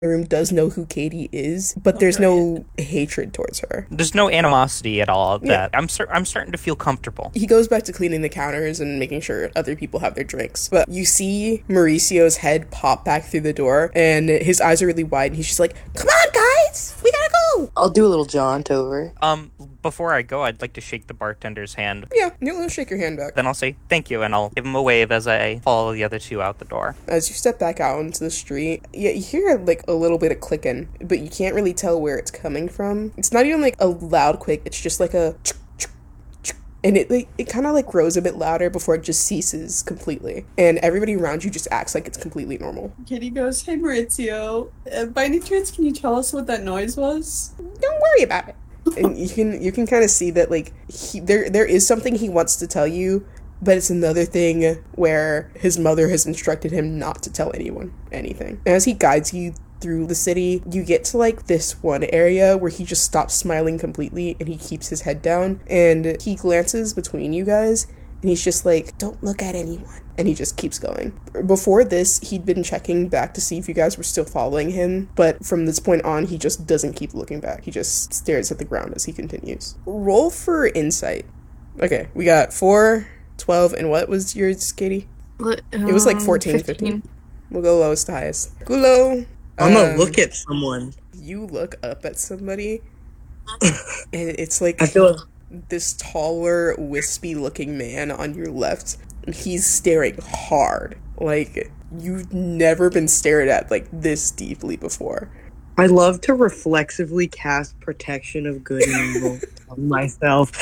room does know who Katie is, but there's no hatred towards her. There's no animosity at all. Yeah. That I'm starting to feel comfortable. He goes back to cleaning the counters and making sure other people have their drinks. But you see Mauricio's head pop back through the door, and his eyes are really wide, and he's just like, "Come on, guys! We gotta go!" I'll do a little jaunt over. Before I go, I'd like to shake the bartender's hand. Yeah, he'll shake your hand back. Then I'll say thank you, and I'll give him a wave as I follow the other two out the door. As you step back out into the street, yeah, you hear like a little bit of clicking, but you can't really tell where it's coming from. It's not even like a loud click, it's just like a and it kind of like grows a bit louder before it just ceases completely. And everybody around you just acts like it's completely normal. Katie goes, "Hey Maurizio, by any chance can you tell us what that noise was?" Don't worry about it. And you can kind of see that like there is something he wants to tell you, but it's another thing where his mother has instructed him not to tell anyone anything. And as he guides you through the city, you get to like this one area where he just stops smiling completely and he keeps his head down and he glances between you guys and he's just like, "Don't look at anyone." And he just keeps going. Before this, he'd been checking back to see if you guys were still following him, but from this point on, he just doesn't keep looking back. He just stares at the ground as he continues. Roll for insight. Okay, we got 4, 12, and what was yours, Katie? It was like 14, 15. We'll go lowest to highest. Gulo. I'm gonna look at someone. You look up at somebody, and it's like I feel this taller, wispy-looking man on your left. He's staring hard. Like, you've never been stared at like this deeply before. I love to reflexively cast protection of good and evil on myself.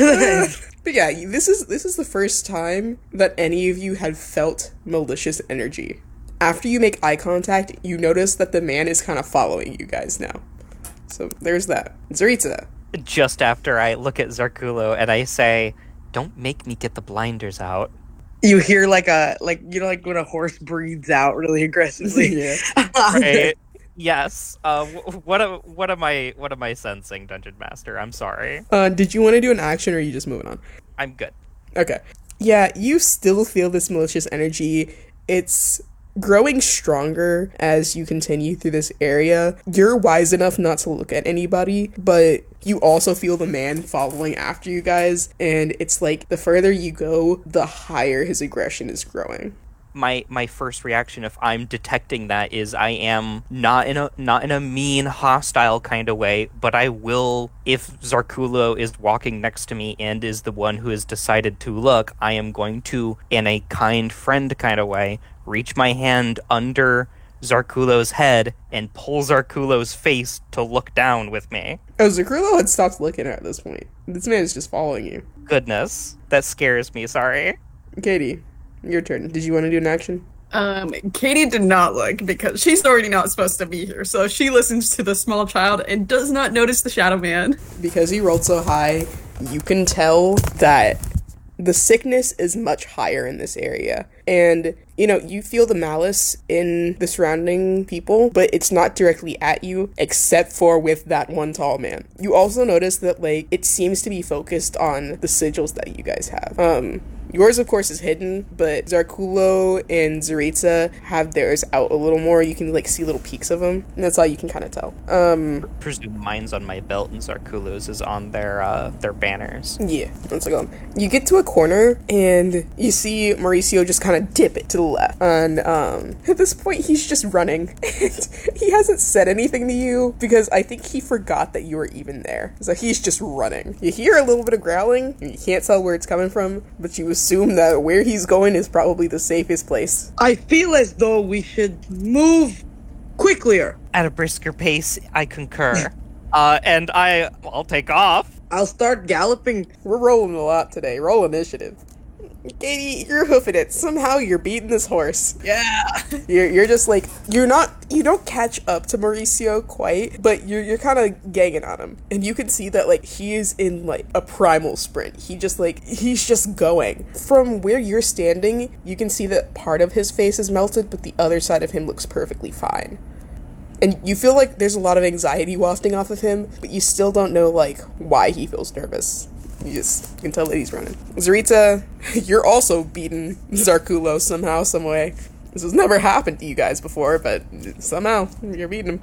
But yeah, this is the first time that any of you had felt malicious energy. After you make eye contact, you notice that the man is kind of following you guys now. So there's that. Zaritza. Just after I look at Zarkulo and I say, "Don't make me get the blinders out." You hear like when a horse breathes out really aggressively. Yeah. Right. Yes. What am I sensing, Dungeon Master? I'm sorry. Did you want to do an action or are you just moving on? I'm good. Okay. Yeah, you still feel this malicious energy. It's growing stronger as you continue through this area. You're wise enough not to look at anybody, but you also feel the man following after you guys, and it's like the further you go, the higher his aggression is growing. My first reaction, if I'm detecting that, is I am not in a mean, hostile kind of way, but I will, if Zarkulo is walking next to me and is the one who has decided to look, I am going to, in a kind friend kind of way, reach my hand under Zarkulo's head and pull Zarkulo's face to look down with me. Oh, Zarkulo had stopped looking at this point. This man is just following you. Goodness, that scares me, sorry. Katie, your turn. Did you want to do an action? Katie did not look because she's already not supposed to be here, so she listens to the small child and does not notice the Shadow Man. Because he rolled so high, you can tell that the sickness is much higher in this area. And, you know, you feel the malice in the surrounding people, but it's not directly at you, except for with that one tall man. You also notice that, like, it seems to be focused on the sigils that you guys have. Yours, of course, is hidden, but Zarkulo and Zaritza have theirs out a little more. You can, like, see little peeks of them, and that's all you can kind of tell. Presume mine's on my belt and Zarkulo's is on their banners. Yeah, let's go. You get to a corner, and you see Mauricio just kind of dip it to the left. And at this point, he's just running. He hasn't said anything to you, because I think he forgot that you were even there. So he's just running. You hear a little bit of growling, and you can't tell where it's coming from, but you assume that where he's going is probably the safest place. I feel as though we should move quicklier. At a brisker pace, I concur. And I'll take off. I'll start galloping. We're rolling a lot today. Roll initiative. Katie, you're hoofing it. Somehow you're beating this horse. Yeah. You're just like, you don't catch up to Mauricio quite, but you're kind of ganging on him. And you can see that, like, he is in, like, a primal sprint. He's just going. From where you're standing, you can see that part of his face is melted, but the other side of him looks perfectly fine. And you feel like there's a lot of anxiety wafting off of him, but you still don't know, like, why he feels nervous. You can tell that he's running. Zaritza, you're also beating Zarkulo somehow, some way. This has never happened to you guys before, but somehow you're beating him.